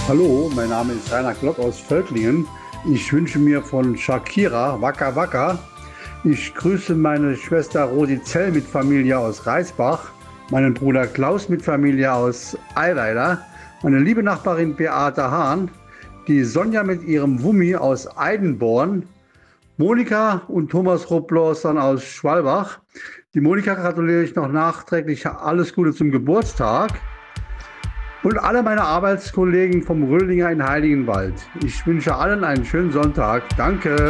Hallo, mein Name ist Rainer Glock aus Völklingen. Ich wünsche mir von Shakira Waka Waka. Ich grüße meine Schwester Rosi Zell mit Familie aus Reisbach, meinen Bruder Klaus mit Familie aus Eiweiler, meine liebe Nachbarin Beate Hahn, die Sonja mit ihrem Wummi aus Eidenborn, Monika und Thomas Roblosan aus Schwalbach. Die Monika gratuliere ich noch nachträglich alles Gute zum Geburtstag. Und alle meine Arbeitskollegen vom Röhlinger in Heiligenwald. Ich wünsche allen einen schönen Sonntag. Danke.